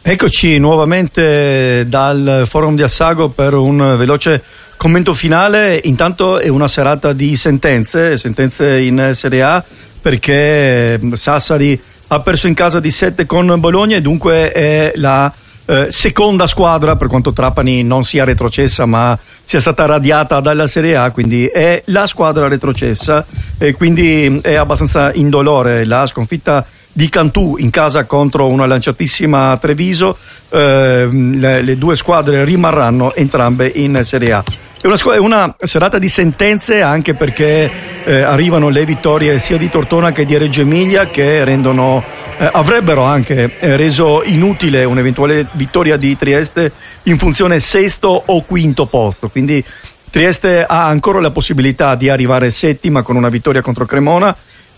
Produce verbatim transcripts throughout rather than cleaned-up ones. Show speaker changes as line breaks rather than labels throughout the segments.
Eccoci nuovamente dal Forum di Assago per un veloce commento finale. Intanto è una serata di sentenze, sentenze in Serie A, perché Sassari ha perso in casa di sette con Bologna e dunque è la eh, seconda squadra, per quanto Trapani non sia retrocessa ma sia stata radiata dalla Serie A, quindi è la squadra retrocessa e quindi è abbastanza indolore la sconfitta di Cantù in casa contro una lanciatissima Treviso. Eh, le, le due squadre rimarranno entrambe in Serie A. È una, è una serata di sentenze, anche perché eh, arrivano le vittorie sia di Tortona che di Reggio Emilia, che rendono eh, avrebbero anche eh, reso inutile un'eventuale vittoria di Trieste in funzione sesto o quinto posto. Quindi Trieste ha ancora la possibilità di arrivare settima con una vittoria contro Cremona.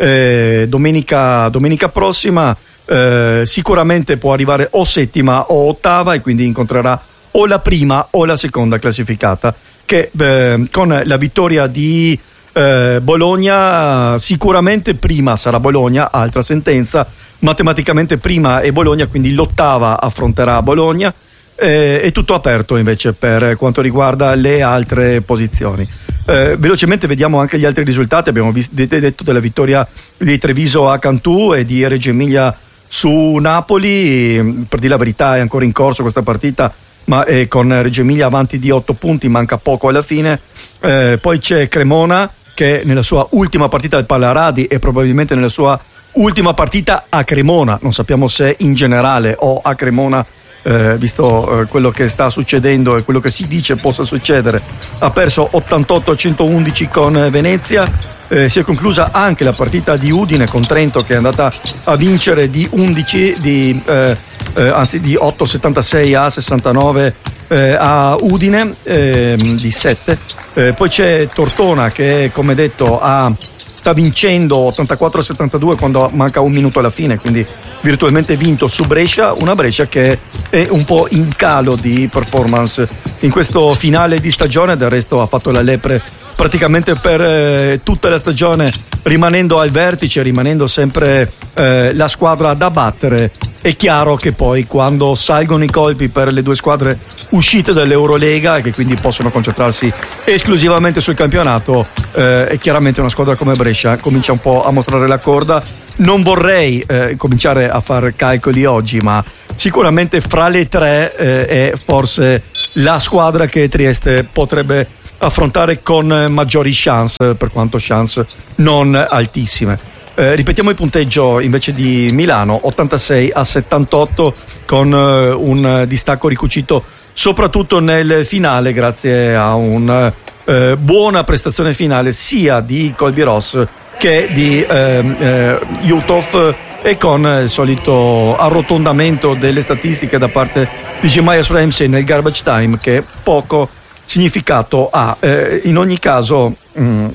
Eh, domenica, domenica prossima eh, sicuramente può arrivare o settima o ottava, e quindi incontrerà o la prima o la seconda classificata, che eh, con la vittoria di eh, Bologna sicuramente prima sarà Bologna, altra sentenza, matematicamente prima è Bologna, quindi l'ottava affronterà Bologna. Eh, è tutto aperto invece per quanto riguarda le altre posizioni. Eh, velocemente vediamo anche gli altri risultati. Abbiamo vis- detto della vittoria di Treviso a Cantù e di Reggio Emilia su Napoli. Per dire la verità è ancora in corso questa partita, ma è con Reggio Emilia avanti di otto punti, manca poco alla fine. Eh, poi c'è Cremona che nella sua ultima partita al Pallaradi e probabilmente nella sua ultima partita a Cremona, non sappiamo se in generale o a Cremona, Eh, visto eh, quello che sta succedendo e quello che si dice possa succedere, ha perso ottantotto a centoundici con Venezia. Eh, si è conclusa anche la partita di Udine con Trento, che è andata a vincere di undici di, eh, eh, anzi di otto settantasei a sessantanove eh, a Udine, eh, di sette. Eh, poi c'è Tortona che, come detto, ha sta vincendo ottantaquattro a settantadue quando manca un minuto alla fine, quindi virtualmente vinto su Brescia, una Brescia che è un po' in calo di performance in questo finale di stagione. Del resto ha fatto la lepre praticamente per eh, tutta la stagione, rimanendo al vertice, rimanendo sempre eh, la squadra da battere. È chiaro che poi quando salgono i colpi per le due squadre uscite dall'Eurolega, che quindi possono concentrarsi esclusivamente sul campionato, eh, e chiaramente una squadra come Brescia comincia un po' a mostrare la corda. Non vorrei eh, cominciare a fare calcoli oggi, ma sicuramente fra le tre eh, è forse la squadra che Trieste potrebbe affrontare con maggiori chance, per quanto chance non altissime. Eh, ripetiamo il punteggio invece di Milano: ottantasei a settantotto, con eh, un distacco ricucito soprattutto nel finale grazie a una eh, buona prestazione finale sia di Colby Ross che di eh, eh, Uthoff, e con il solito arrotondamento delle statistiche da parte di Jeremias Ramsey nel garbage time, che poco significato ha. Eh, in ogni caso mh,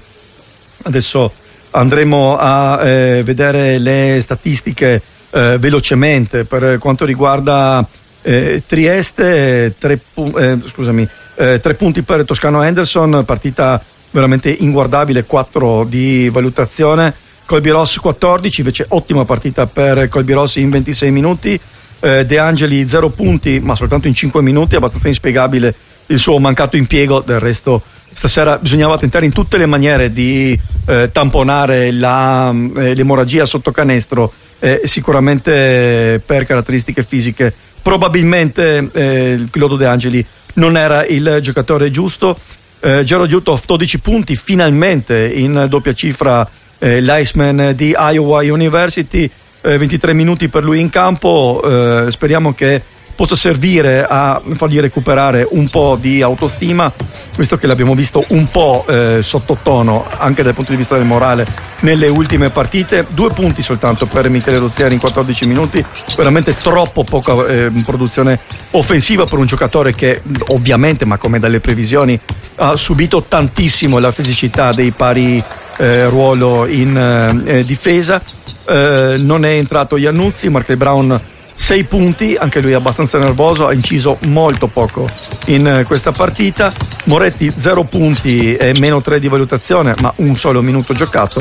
adesso andremo a eh, vedere le statistiche eh, velocemente. Per quanto riguarda eh, Trieste, tre, pu- eh, scusami, eh, tre punti per Toscano Henderson, partita veramente inguardabile, quattro di valutazione. Colby Ross quattordici, invece ottima partita per Colby Ross in ventisei minuti. eh, De Angeli zero punti, ma soltanto in cinque minuti, abbastanza inspiegabile il suo mancato impiego. Del resto stasera bisognava tentare in tutte le maniere di eh, tamponare la, eh, l'emorragia sotto canestro, eh, sicuramente per caratteristiche fisiche probabilmente eh, il Clodo De Angeli non era il giocatore giusto. eh, Gerald Uthoff dodici punti, finalmente in doppia cifra eh, l'Iceman di Iowa University, eh, ventitré minuti per lui in campo. eh, speriamo che possa servire a fargli recuperare un po' di autostima, visto che l'abbiamo visto un po' eh, sottotono anche dal punto di vista del morale nelle ultime partite. Due punti soltanto per Michele Rozzieri in quattordici minuti, veramente troppo poca eh, produzione offensiva per un giocatore che ovviamente, ma come dalle previsioni, ha subito tantissimo la fisicità dei pari eh, ruolo in eh, difesa. Eh, non è entrato Iannuzzi. Markel Brown sei punti, anche lui abbastanza nervoso, ha inciso molto poco in questa partita. Moretti zero punti e meno tre di valutazione, ma un solo minuto giocato.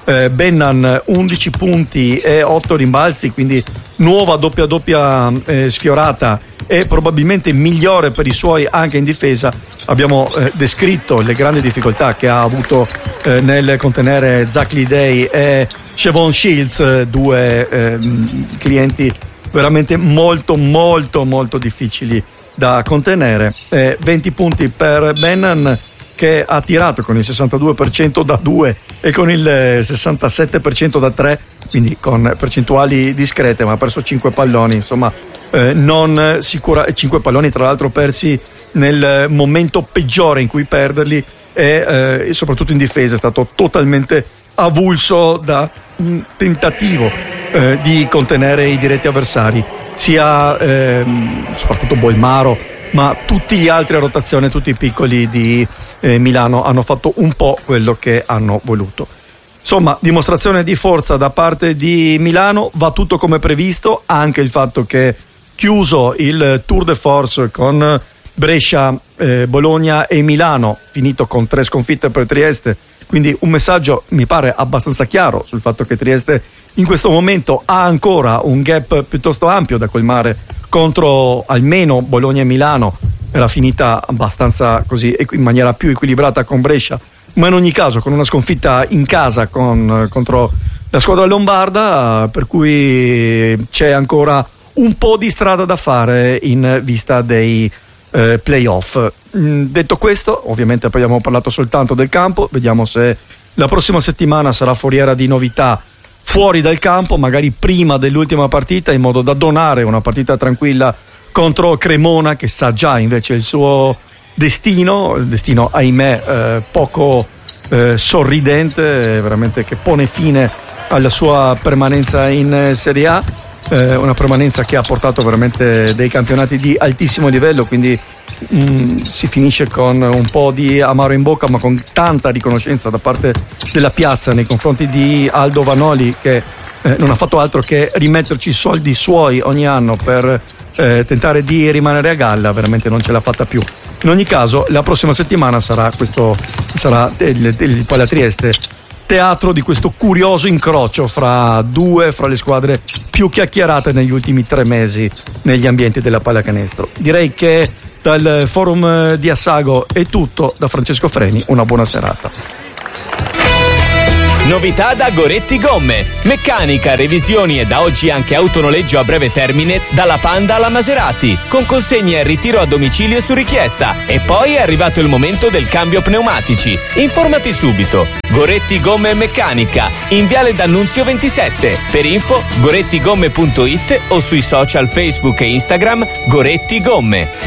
eh, Bennan undici punti e otto rimbalzi, quindi nuova doppia doppia eh, sfiorata e probabilmente migliore per i suoi anche in difesa. Abbiamo eh, descritto le grandi difficoltà che ha avuto eh, nel contenere Zach Lidey e Siobhan Shields, due eh, clienti veramente molto molto molto difficili da contenere. Eh, venti punti per Bennan, che ha tirato con il sessantadue per cento da due e con il sessantasette per cento da tre, quindi con percentuali discrete, ma ha perso cinque palloni, insomma eh, non sicura, cinque palloni tra l'altro persi nel momento peggiore in cui perderli e, eh, e soprattutto in difesa è stato totalmente avulso da un tentativo eh, di contenere i diretti avversari, sia eh, soprattutto Bolmaro, ma tutti gli altri a rotazione, tutti i piccoli di eh, Milano hanno fatto un po' quello che hanno voluto. Insomma, dimostrazione di forza da parte di Milano, va tutto come previsto, anche il fatto che chiuso il tour de force con Brescia, eh, Bologna e Milano, finito con tre sconfitte per Trieste, quindi un messaggio mi pare abbastanza chiaro sul fatto che Trieste in questo momento ha ancora un gap piuttosto ampio da colmare contro almeno Bologna e Milano. Era finita abbastanza così in maniera più equilibrata con Brescia, ma in ogni caso con una sconfitta in casa con, contro la squadra lombarda, per cui c'è ancora un po' di strada da fare in vista dei eh, playoff. Mm, detto questo, ovviamente poi abbiamo parlato soltanto del campo, vediamo se la prossima settimana sarà foriera di novità fuori dal campo, magari prima dell'ultima partita, in modo da donare una partita tranquilla contro Cremona, che sa già invece il suo destino, il destino ahimè eh, poco eh, sorridente, veramente, che pone fine alla sua permanenza in Serie A, eh, una permanenza che ha portato veramente dei campionati di altissimo livello, quindi mm, si finisce con un po' di amaro in bocca, ma con tanta riconoscenza da parte della piazza nei confronti di Aldo Vanoli, che eh, non ha fatto altro che rimetterci soldi suoi ogni anno per eh, tentare di rimanere a galla, veramente non ce l'ha fatta più. In ogni caso la prossima settimana sarà questo sarà il, il Palla Trieste teatro di questo curioso incrocio fra due fra le squadre più chiacchierate negli ultimi tre mesi negli ambienti della pallacanestro. Direi che dal forum di Assago è tutto. Da Francesco Freni, una buona serata.
Novità da Goretti Gomme. Meccanica, revisioni e da oggi anche autonoleggio a breve termine dalla Panda alla Maserati, con consegne e ritiro a domicilio su richiesta. E poi è arrivato il momento del cambio pneumatici. Informati subito. Goretti Gomme e Meccanica, in Viale D'Annunzio ventisette. Per info gorettigomme punto it o sui social Facebook e Instagram Goretti Gomme.